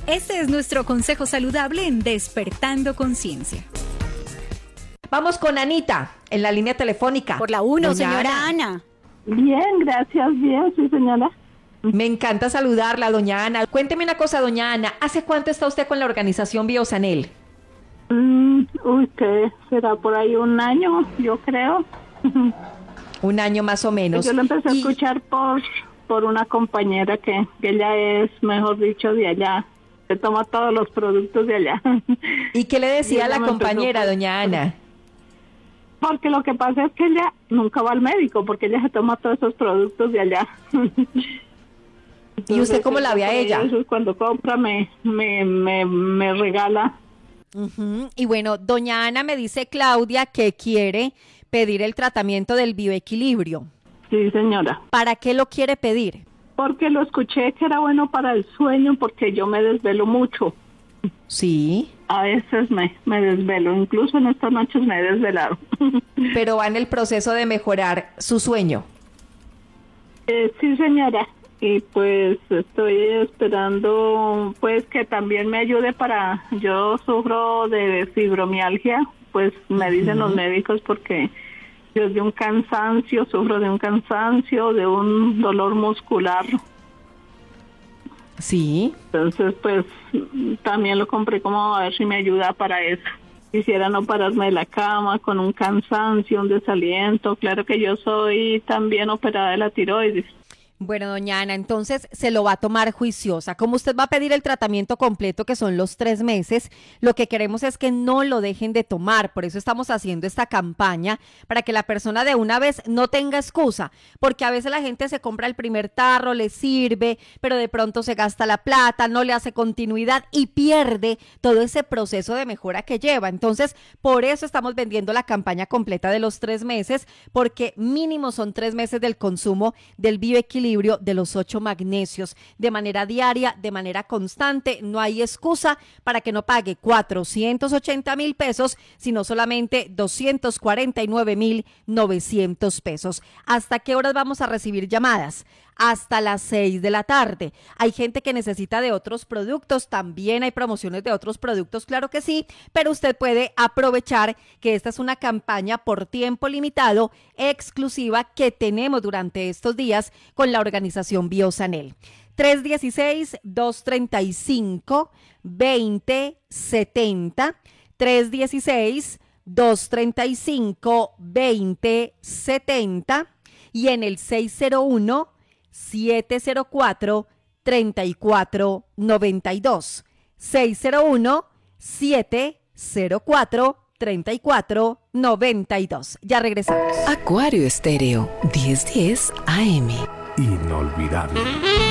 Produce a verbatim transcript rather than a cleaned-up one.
Este es nuestro consejo saludable en Despertando Conciencia. Vamos con Anita, en la línea telefónica. Por la uno, Doña señora Ana. Ana. Bien, gracias, bien, sí, señora. Me encanta saludarla, doña Ana. Cuénteme una cosa, doña Ana. ¿Hace cuánto está usted con la organización Biosanel? Mm, uy, ¿qué será? Por ahí un año, yo creo. Un año más o menos. Yo lo empecé a Y- escuchar por por una compañera que, que ella es, mejor dicho, de allá. Se toma todos los productos de allá. ¿Y qué le Y decía ella la me empezó compañera, por- doña Ana? Porque lo que pasa es que ella nunca va al médico, porque ella se toma todos esos productos de allá. ¿Y usted cómo la ve a ella? Eso es cuando compra, me, me, me, me regala. Ujú. Y bueno, doña Ana me dice Claudia que quiere pedir el tratamiento del bioequilibrio. Sí, señora. ¿Para qué lo quiere pedir? Porque lo escuché que era bueno para el sueño, porque yo me desvelo mucho. Sí, A veces me, me desvelo, incluso en estas noches me he desvelado. pero va en el proceso de mejorar su sueño. Eh, sí, señora. Y pues estoy esperando pues que también me ayude para... Yo sufro de fibromialgia, pues me dicen los médicos, porque yo de un cansancio, sufro de un cansancio, de un dolor muscular. Sí. Entonces pues también lo compré como a ver si me ayuda para eso. Quisiera no pararme de la cama con un cansancio, un desaliento. Claro que yo soy también operada de la tiroides. Bueno, doña Ana, entonces se lo va a tomar juiciosa. Como usted va a pedir el tratamiento completo, que son los tres meses, lo que queremos es que no lo dejen de tomar. Por eso estamos haciendo esta campaña, para que la persona de una vez no tenga excusa, porque a veces la gente se compra el primer tarro, le sirve, pero de pronto se gasta la plata, no le hace continuidad y pierde todo ese proceso de mejora que lleva. Entonces, por eso estamos vendiendo la campaña completa de los tres meses, porque mínimo son tres meses del consumo del bioequilibrio de los ocho magnesios de manera diaria, de manera constante. No hay excusa para que no pague cuatrocientos ochenta mil pesos, sino solamente doscientos cuarenta y nueve mil novecientos pesos. ¿Hasta qué horas vamos a recibir llamadas? Hasta las seis de la tarde. Hay gente que necesita de otros productos, también hay promociones de otros productos, claro que sí, pero usted puede aprovechar que esta es una campaña por tiempo limitado, exclusiva, que tenemos durante estos días con la organización Biosanel. tres uno seis, dos tres cinco, dos cero siete cero, tres uno seis, dos tres cinco, dos cero siete cero y en el seis cero uno, siete cero cuatro, tres cuatro nueve dos. seis cero uno, siete cero cuatro, tres cuatro nueve dos. Ya regresamos. Acuario Estéreo, diez diez A M. Inolvidable.